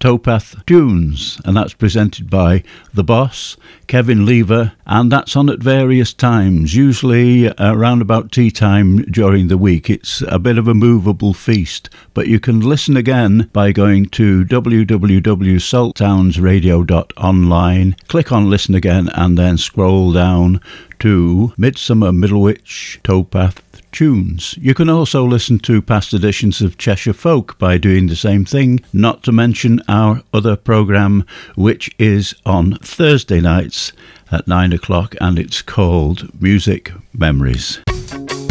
Towpath Tunes, and that's presented by The Boss, Kevin Lever, and that's on at various times, usually around about tea time during the week. It's a bit of a movable feast, but you can listen again by going to www.salttownsradio.online, click on Listen Again, and then scroll down to Midsummer Middlewich Towpath Tunes. You can also listen to past editions of Cheshire Folk by doing the same thing, not to mention our other programme, which is on Thursday nights at 9 o'clock, and it's called Music Memories.